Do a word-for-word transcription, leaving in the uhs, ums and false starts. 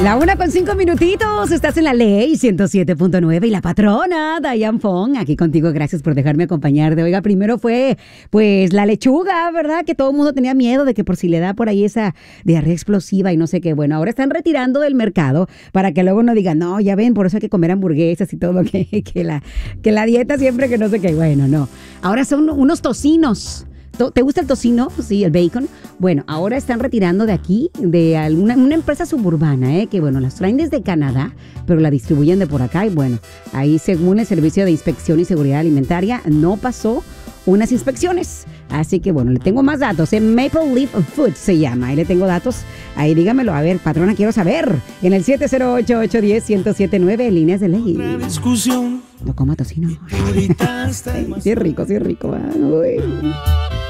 La una con cinco minutitos, estás en la ley ciento siete punto nueve y la patrona Diane Fong aquí contigo. Gracias por dejarme acompañarte. Oiga, primero fue pues la lechuga, ¿verdad? Que todo el mundo tenía miedo de que por si le da por ahí esa diarrea explosiva y no sé qué. Bueno, ahora están retirando del mercado para que luego no digan, no, ya ven, por eso hay que comer hamburguesas y todo, que, que, la, que la dieta siempre que no sé qué. Bueno, no. Ahora son unos tocinos. ¿Te gusta el tocino? Sí, el bacon. Bueno, ahora están retirando de aquí, de alguna una empresa suburbana, ¿eh? Que bueno, las traen desde Canadá, pero la distribuyen de por acá. Y bueno, ahí según el Servicio de Inspección y Seguridad Alimentaria, no pasó unas inspecciones. Así que bueno, le tengo más datos. En Maple Leaf Food se llama. Ahí le tengo datos. Ahí dígamelo. A ver, patrona, quiero saber. En el siete cero ocho, ocho uno cero, uno cero siete nueve, líneas de ley. No coma tocino. Sí, sí es rico, sí es rico. Uy.